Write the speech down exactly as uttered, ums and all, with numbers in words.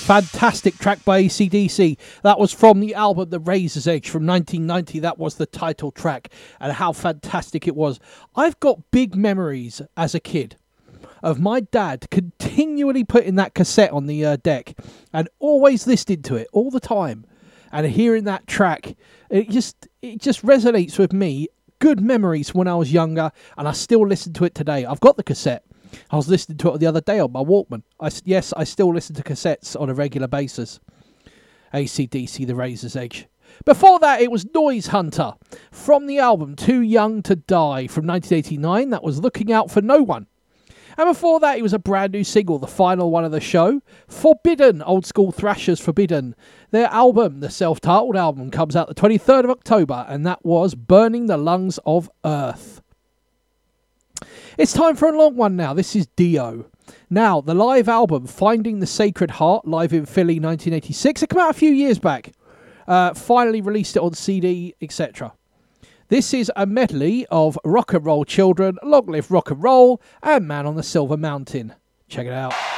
Fantastic track by A C D C. That was from the album The Razor's Edge from nineteen ninety. That was the title track, and how fantastic it was. I've got big memories as a kid of my dad continually putting that cassette on the uh, deck and always listening to it all the time, and hearing that track. It just it just resonates with me. Good memories when I was younger, and I still listen to it today. I've got the cassette. I was listening to it the other day on my Walkman. I, yes, I still listen to cassettes on a regular basis. A C D C, The Razor's Edge. Before that, it was Noise Hunter from the album Too Young to Die from nineteen eighty-nine. That was Looking Out for No One. And before that, it was a brand new single, the final one of the show, Forbidden, Old School Thrashers Forbidden. Their album, the self-titled album, comes out the twenty-third of October, and that was Burning the Lungs of Earth. It's time for a long one now. This is Dio. Now, the live album, Finding the Sacred Heart, live in Philly, nineteen eighty-six. It came out a few years back. Uh, finally released it on C D, et cetera. This is a medley of Rock and Roll Children, Long Live Rock and Roll, and Man on the Silver Mountain. Check it out.